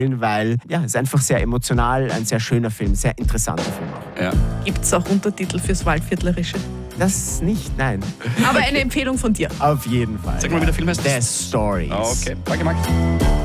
weil ja, es ist einfach sehr emotional, ein sehr schöner Film, sehr interessanter Film auch. Ja. Gibt es auch Untertitel fürs Waldviertlerische? Das nicht, nein. Aber eine Empfehlung von dir. Auf jeden Fall. Sag mal, wie der Film heißt. The Stories. Okay, danke, Max.